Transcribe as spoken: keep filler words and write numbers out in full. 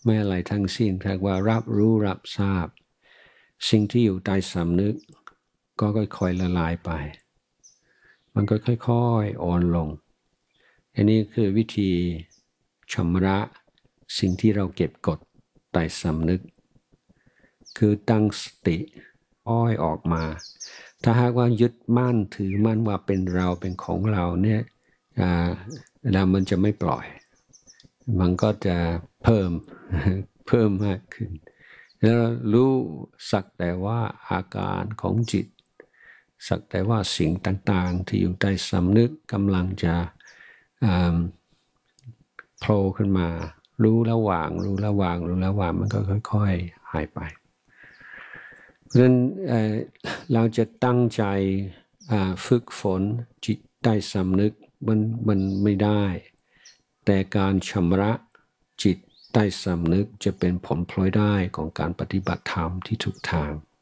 ไม่อะไรทั้งสิ้นเรียกว่ารับรู้รับทราบสิ่งที่อยู่ใต้สำนึกก็ค่อยๆละลายไปมันก็ค่อยๆอ่อนลงอันนี้คือวิธีชำระสิ่งที่เราเก็บกดใต้สำนึกคือตั้งสติอ้อยออกมาถ้าหากว่ายึดมั่นถือมั่นว่าเป็นเราเป็นของเราเนี่ยแล้วมันจะไม่ปล่อยมันก็จะเพิ่มเพิ่มมากขึ้นแล้วรู้สักแต่ว่าอาการของจิตสักแต่ว่าสิ่งต่างๆที่อยู่ใต้สำนึกกำลังจะโผล่ขึ้นมารู้ระหว่างรู้ระหว่างรู้ระหว่างมันก็ค่อยๆหายไปเพราะฉะนั้นเอ่อเราจะตั้งใจฝึกฝนจิตใต้สำนึกมันมันไม่ได้แต่การชำระจิตใต้สำนึกจะเป็นผลพลอยได้ของการปฏิบัติธรรมที่ถูกทาง